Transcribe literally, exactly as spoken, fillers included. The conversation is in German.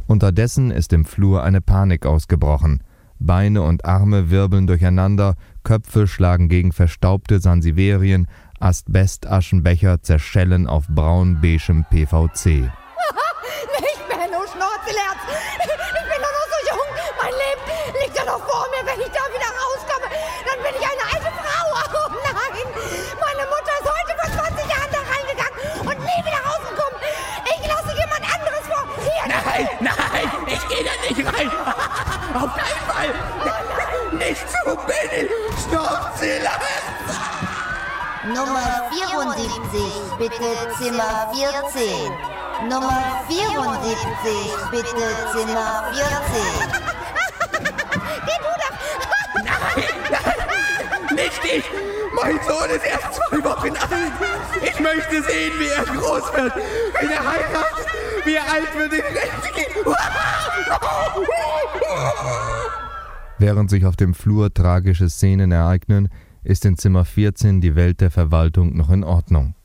Unterdessen ist im Flur eine Panik ausgebrochen. Beine und Arme wirbeln durcheinander, Köpfe schlagen gegen verstaubte Sansiverien, Asbestaschenbecher zerschellen auf braun-beigem P V C. Ich bin nur Schnurzelherz. Ich bin doch noch so jung. Mein Leben liegt ja noch vor mir. Wenn ich da wieder rauskomme, dann bin ich eine alte Frau. Oh nein, meine Mutter ist heute vor zwanzig Jahren da reingegangen und nie wieder rausgekommen. Ich lasse jemand anderes vor. Hier. Nein, nein, ich gehe da nicht rein. Auf keinen Fall. Oh nicht zu Benny. Schnurzelherz. Nummer vierundsiebzig, bitte Zimmer vierzehn. Nummer vierundsiebzig, bitte Zimmer vierzehn. Geh du doch! Nein, nein, nicht ich! Mein Sohn ist erst zwei Wochen alt. Ich möchte sehen, wie er groß wird, wie er heiratet, wie er alt wird in Rente geht. Während sich auf dem Flur tragische Szenen ereignen, ist in Zimmer vierzehn die Welt der Verwaltung noch in Ordnung.